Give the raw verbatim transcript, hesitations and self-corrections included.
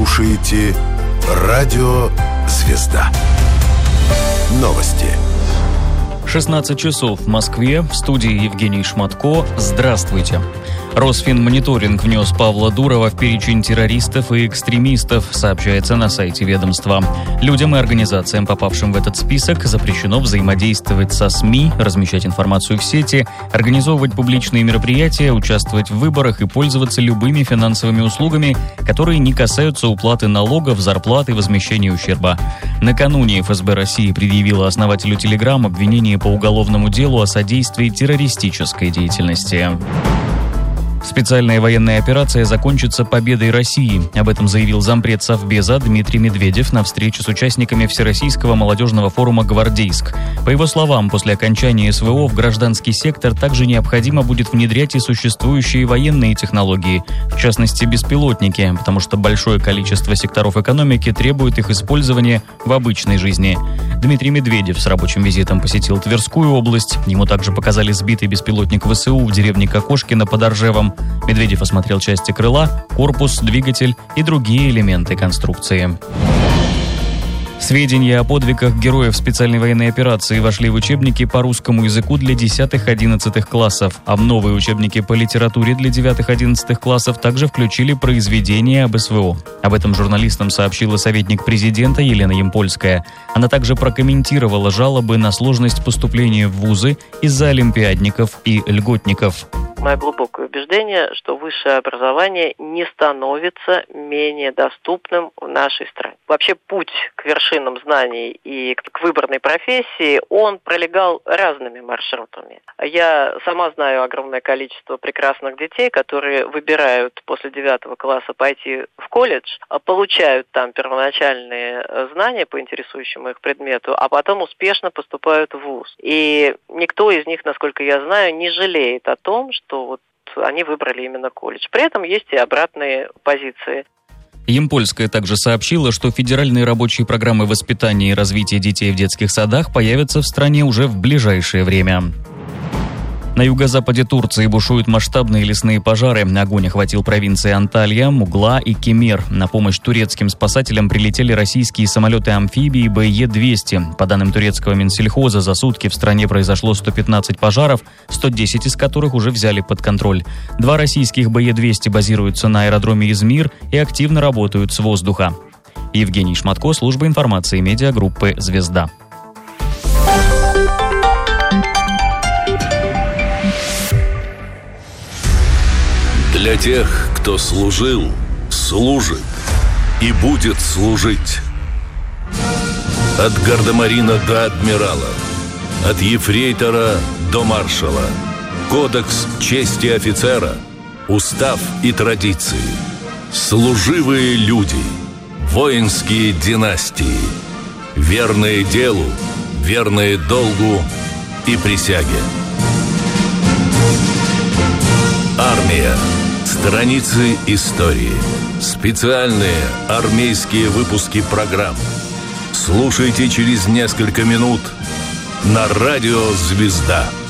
слушаете Радио «Звезда». Новости. шестнадцать часов в Москве. В студии Евгений Шматко. Здравствуйте. Росфинмониторинг внес Павла Дурова в перечень террористов и экстремистов, сообщается на сайте ведомства. Людям и организациям, попавшим в этот список, запрещено взаимодействовать со СМИ, размещать информацию в сети, организовывать публичные мероприятия, участвовать в выборах и пользоваться любыми финансовыми услугами, которые не касаются уплаты налогов, зарплат и возмещения ущерба. Накануне эф эс бэ России предъявила основателю Telegram обвинение по уголовному делу о содействии террористической деятельности. Специальная военная операция закончится победой России. Об этом заявил зампред Совбеза Дмитрий Медведев на встрече с участниками Всероссийского молодежного форума «Гвардейск». По его словам, после окончания эс вэ о в гражданский сектор также необходимо будет внедрять и существующие военные технологии, в частности беспилотники, потому что большое количество секторов экономики требует их использования в обычной жизни. Дмитрий Медведев с рабочим визитом посетил Тверскую область. Ему также показали сбитый беспилотник вэ эс у в деревне Кокошкино под Оржевом. Медведев осмотрел части крыла, корпус, двигатель и другие элементы конструкции. Сведения о подвигах героев специальной военной операции вошли в учебники по русскому языку для десятых-одиннадцатых классов, а в новые учебники по литературе для девятых-одиннадцатых классов также включили произведения об эс вэ о. Об этом журналистам сообщила советник президента Елена Ямпольская. Она также прокомментировала жалобы на сложность поступления в вузы из-за олимпиадников и льготников. Мое глубокое убеждение, что высшее образование не становится менее доступным в нашей стране. Вообще путь к вершинам знаний и к выбранной профессии, он пролегал разными маршрутами. Я сама знаю огромное количество прекрасных детей, которые выбирают после девятого класса пойти в колледж, получают там первоначальные знания по интересующему их предмету, а потом успешно поступают в вуз. И никто из них, насколько я знаю, не жалеет о том, что вот они выбрали именно колледж. При этом есть и обратные позиции. Ямпольская также сообщила, что федеральные рабочие программы воспитания и развития детей в детских садах появятся в стране уже в ближайшее время. На юго-западе Турции бушуют масштабные лесные пожары. Огонь охватил провинции Анталья, Мугла и Кемер. На помощь турецким спасателям прилетели российские самолеты-амфибии бэ е двести. По данным турецкого Минсельхоза, за сутки в стране произошло сто пятнадцать пожаров, сто десять из которых уже взяли под контроль. Два российских бэ е двести базируются на аэродроме Измир и активно работают с воздуха. Евгений Шматко, служба информации медиагруппы «Звезда». Для тех, кто служил, служит и будет служить. От гардемарина до адмирала, от ефрейтора до маршала. Кодекс чести офицера, устав и традиции. Служивые люди, воинские династии. Верные делу, верные долгу и присяге. Армия. Страницы истории. Специальные армейские выпуски программ. Слушайте через несколько минут на радио «Звезда».